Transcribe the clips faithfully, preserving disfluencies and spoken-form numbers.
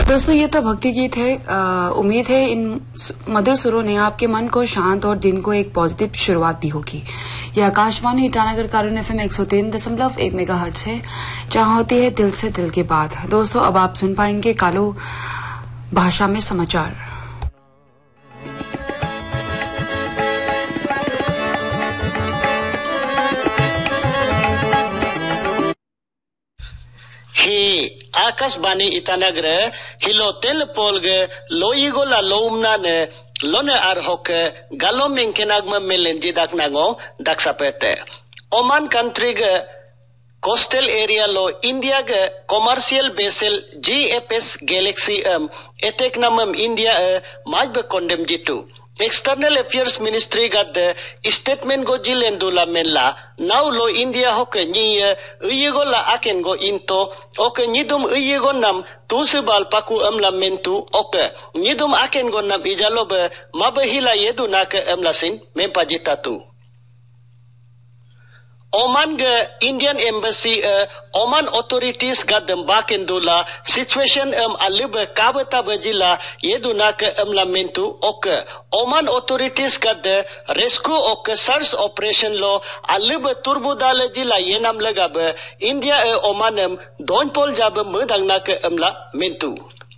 दोस्तों ये तो भक्ति गीत है। आ, उम्मीद है इन मधुर सुरों ने आपके मन को शांत और दिन को एक पॉजिटिव शुरुआत दी होगी। यह आकाशवाणी ईटानगर कारुण्य एफएम एक सौ तीन दशमलव एक मेगा हर्ट्ज है, जहां होती है दिल से दिल की बात। दोस्तों अब आप सुन पाएंगे कालो भाषा में समाचार। Hi Akashbani Itanagre, Hilo Telepolge, Loyigola Loumnane, Lone Arhoke, Galoming Kenagma Melendi Daknago, Daksapete. Oman country coastal area lo India commercial vessel G F S Galaxy um eteknamam India majbe condemn jitu. External Affairs Ministry got the statement go jilendula menla. Now lo India hoke ni uyego la aken go into oke nidum uyego nam tusibal paku amla mentu oke nidum aken go nam ijalobe mabahila yedu nak amlasin mempajitatu. Oman ge Indian Embassy uh, Oman authorities got them back in Dula situation um alibe kabata bajila yeduna ke amlamentu ok Oman authorities got the rescue ok search operation lo alibe turbudale jila yenam lagabe India e Omanem donpol jabe mudangna ke amlamentu.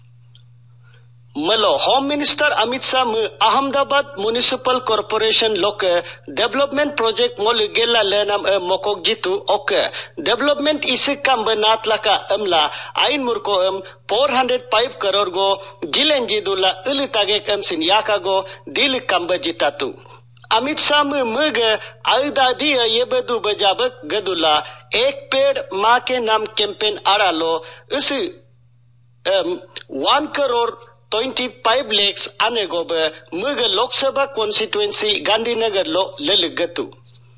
Malo Home Minister Amit Shah Ahmedabad Municipal Corporation loke development project mol gela lenam mokok jitu oke development isik kam benat laka amla ain murko am four hundred five crore go jilenji dula ulitage kam sin yaka go dil kam jitatu. Amit Shah mge aida dia yebedu bajabak gadula ek ped maa ke naam campaign aralo usi um, one crore twenty-five lakhs anegobe muga Lok Sabha constituency Gandhinagar lo leligatu.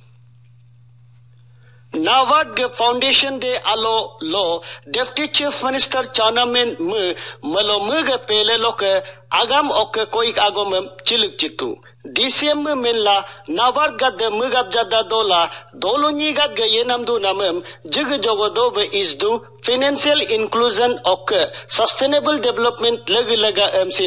Nawad Foundation de alo lo Deputy Chief Minister Chanamen mu malo muga pele loke agam oke koik agom chilik chitu. D C M menla Nawad gad mugab jada dola dolo ni gad yenam du namem jig jogo dobe is do financial inclusion oke sustainable development leg lega M C